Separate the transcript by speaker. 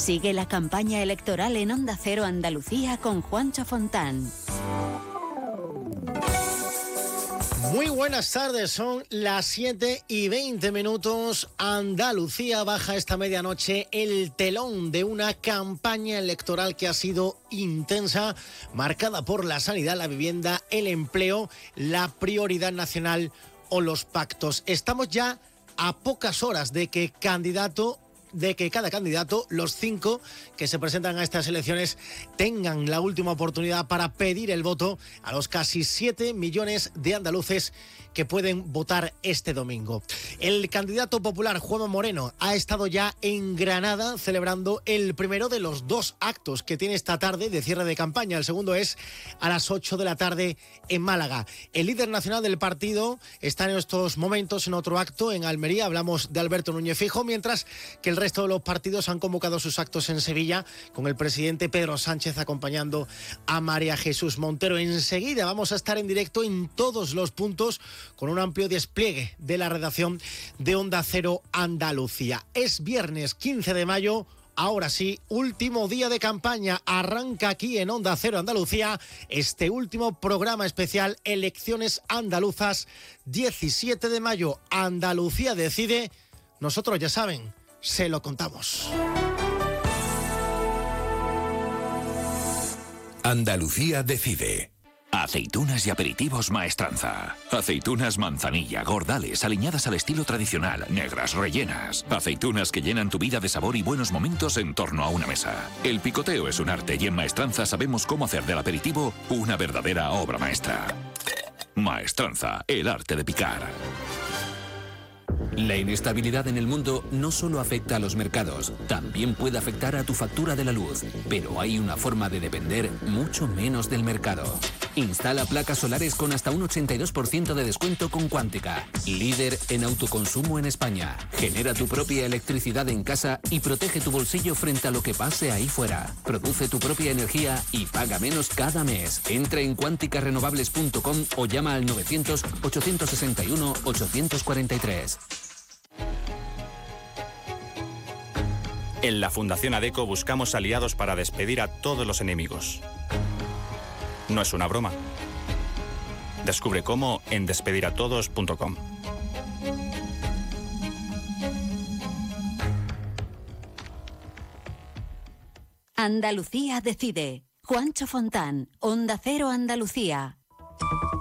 Speaker 1: Sigue la campaña electoral en Onda Cero Andalucía con Juancho Fontán.
Speaker 2: Muy buenas tardes, son las 7:20. Andalucía baja esta medianoche el telón de una campaña electoral que ha sido intensa, marcada por la sanidad, la vivienda, el empleo, la prioridad nacional o los pactos. Estamos ya a pocas horas de que cada candidato, los 5 que se presentan a estas elecciones, tengan la última oportunidad para pedir el voto a los casi 7 millones de andaluces que pueden votar este domingo. El candidato popular, Juanma Moreno, ha estado ya en Granada celebrando el primero de los 2 actos que tiene esta tarde de cierre de campaña. El segundo es a las 8 de la tarde en Málaga. El líder nacional del partido está en estos momentos en otro acto en Almería. Hablamos de Alberto Núñez Feijóo, mientras que el resto de los partidos han convocado sus actos en Sevilla, con el presidente Pedro Sánchez acompañando a María Jesús Montero. Enseguida vamos a estar en directo en todos los puntos con un amplio despliegue de la redacción de Onda Cero Andalucía. Es viernes 15 de mayo, ahora sí, último día de campaña. Arranca aquí en Onda Cero Andalucía este último programa especial Elecciones Andaluzas, 17 de mayo. Andalucía decide. Nosotros, ya saben, se lo contamos.
Speaker 3: Andalucía decide. Aceitunas y aperitivos Maestranza. Aceitunas manzanilla, gordales, aliñadas al estilo tradicional, negras, rellenas. Aceitunas que llenan tu vida de sabor y buenos momentos en torno a una mesa. El picoteo es un arte y en Maestranza sabemos cómo hacer del aperitivo una verdadera obra maestra. Maestranza, el arte de picar.
Speaker 4: La inestabilidad en el mundo no solo afecta a los mercados, también puede afectar a tu factura de la luz. Pero hay una forma de depender mucho menos del mercado. Instala placas solares con hasta un 82% de descuento con Cuántica, líder en autoconsumo en España. Genera tu propia electricidad en casa y protege tu bolsillo frente a lo que pase ahí fuera. Produce tu propia energía y paga menos cada mes. Entra en cuanticarenovables.com o llama al 900-861-843.
Speaker 5: En la Fundación ADECO buscamos aliados para despedir a todos los enemigos. No es una broma. Descubre cómo en despediratodos.com.
Speaker 1: Andalucía decide. Juancho Fontán, Onda Cero Andalucía.